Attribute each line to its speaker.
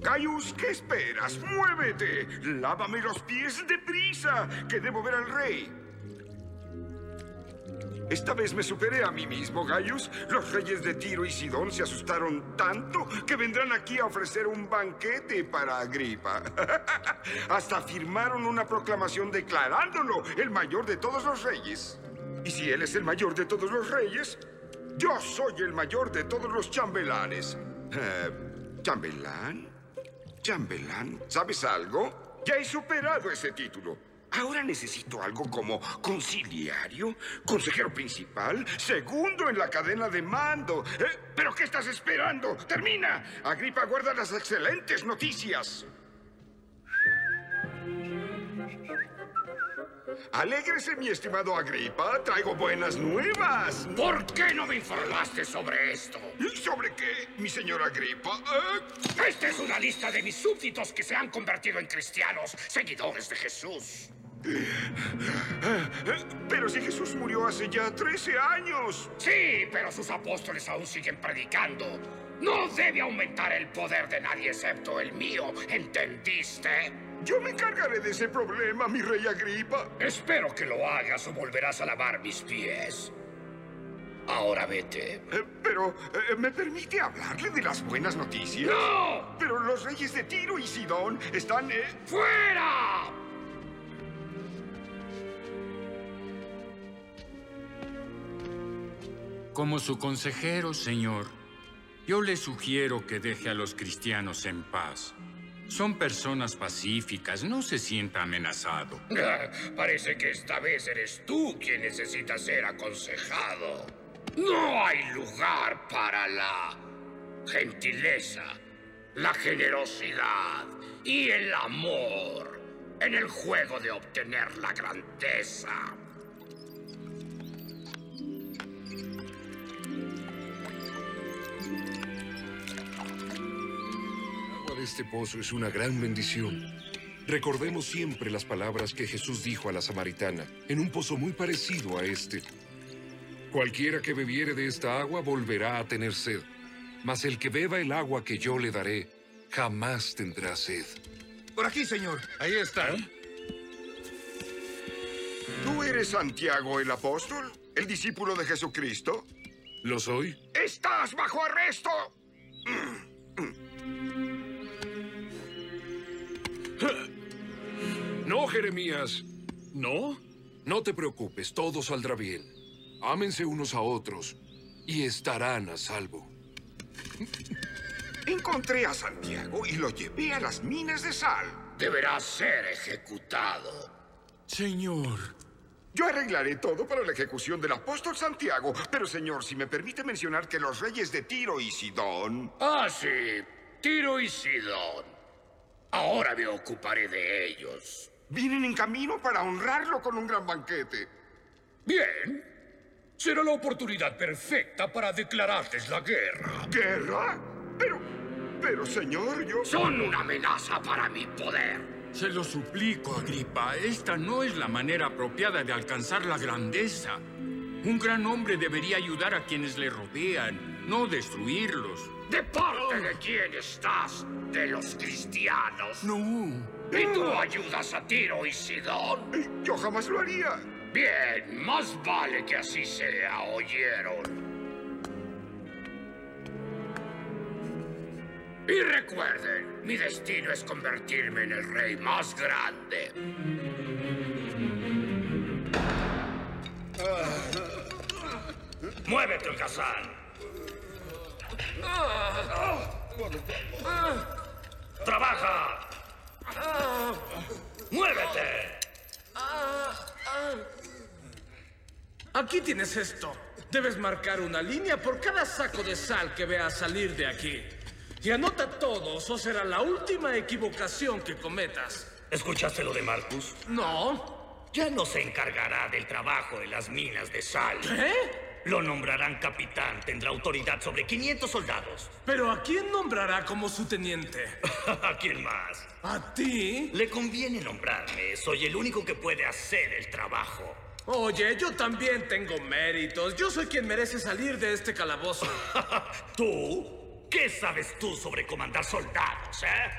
Speaker 1: Gaius, ¿qué esperas? ¡Muévete! ¡Lávame los pies deprisa! ¡Que debo ver al rey! Esta vez me superé a mí mismo, Gaius. Los reyes de Tiro y Sidón se asustaron tanto que vendrán aquí a ofrecer un banquete para Agripa. Hasta firmaron una proclamación declarándolo el mayor de todos los reyes. Y si él es el mayor de todos los reyes, yo soy el mayor de todos los chambelanes. ¿Chambelán? ¿Chambelán? ¿Sabes algo? Ya he superado ese título. Ahora necesito algo como conciliario, consejero principal, segundo en la cadena de mando. ¿Pero qué estás esperando? ¡Termina! Agripa guarda las excelentes noticias. Alégrese, mi estimado Agripa. Traigo buenas nuevas.
Speaker 2: ¿Por qué no me informaste sobre esto?
Speaker 1: ¿Sobre qué, mi señor Agripa?
Speaker 2: Esta es una lista de mis súbditos que se han convertido en cristianos, seguidores de Jesús.
Speaker 1: Pero si Jesús murió hace ya 13 años.
Speaker 2: Sí, pero sus apóstoles aún siguen predicando. No debe aumentar el poder de nadie excepto el mío, ¿entendiste?
Speaker 1: Yo me encargaré de ese problema, mi rey Agripa.
Speaker 2: Espero que lo hagas o volverás a lavar mis pies. Ahora vete.
Speaker 1: Pero, ¿me permite hablarle de las buenas noticias?
Speaker 2: ¡No!
Speaker 1: Pero los reyes de Tiro y Sidón están...
Speaker 2: ¡Fuera!
Speaker 3: Como su consejero, señor, yo le sugiero que deje a los cristianos en paz. Son personas pacíficas, no se sienta amenazado.
Speaker 2: Parece que esta vez eres tú quien necesita ser aconsejado. No hay lugar para la gentileza, la generosidad y el amor en el juego de obtener la grandeza.
Speaker 4: Este pozo es una gran bendición. Recordemos siempre las palabras que Jesús dijo a la samaritana, en un pozo muy parecido a este. Cualquiera que bebiere de esta agua volverá a tener sed, mas el que beba el agua que yo le daré, jamás tendrá sed.
Speaker 5: Por aquí, señor.
Speaker 3: Ahí está.
Speaker 1: ¿Tú eres Santiago el apóstol? ¿El discípulo de Jesucristo?
Speaker 4: ¿Lo soy?
Speaker 1: ¡Estás bajo arresto!
Speaker 4: No, Jeremías. ¿No? No te preocupes, todo saldrá bien. Ámense unos a otros y estarán a salvo.
Speaker 1: Encontré a Santiago y lo llevé a las minas de sal.
Speaker 2: Deberá ser ejecutado.
Speaker 3: Señor.
Speaker 1: Yo arreglaré todo para la ejecución del apóstol Santiago. Pero, señor, si me permite mencionar que los reyes de Tiro y Sidón...
Speaker 2: Ah, sí. Tiro y Sidón. Ahora me ocuparé de ellos.
Speaker 1: vienen en camino para honrarlo con un gran banquete.
Speaker 2: Bien. Será la oportunidad perfecta para declararles la guerra.
Speaker 1: ¿Guerra? Pero, señor, yo...
Speaker 2: Son una amenaza para mi poder.
Speaker 3: Se lo suplico, Agripa. Esta no es la manera apropiada de alcanzar la grandeza. Un gran hombre debería ayudar a quienes le rodean, no destruirlos.
Speaker 2: ¿De parte de quién estás? ¿De los cristianos?
Speaker 3: No.
Speaker 2: ¿Y tú ayudas a Tiro y Sidón?
Speaker 1: Yo jamás lo haría.
Speaker 2: Bien, más vale que así sea, ¿oyeron? Y recuerden, mi destino es convertirme en el rey más grande. ¡Muévete, Kazán! ¡Trabaja! ¡Muévete!
Speaker 5: Aquí tienes esto. Debes marcar una línea por cada saco de sal que veas salir de aquí. Y anota todos o será la última equivocación que cometas.
Speaker 2: ¿Escuchaste lo de Marcus?
Speaker 5: No.
Speaker 2: Ya no se encargará del trabajo en las minas de sal.
Speaker 5: ¿Qué?
Speaker 2: Lo nombrarán capitán. Tendrá autoridad sobre 500 soldados.
Speaker 5: ¿Pero a quién nombrará como su teniente?
Speaker 2: ¿A quién más?
Speaker 5: ¿A ti?
Speaker 2: Le conviene nombrarme. Soy el único que puede hacer el trabajo.
Speaker 5: Oye, yo también tengo méritos. Yo soy quien merece salir de este calabozo.
Speaker 2: ¿Tú? ¿Qué sabes tú sobre comandar soldados,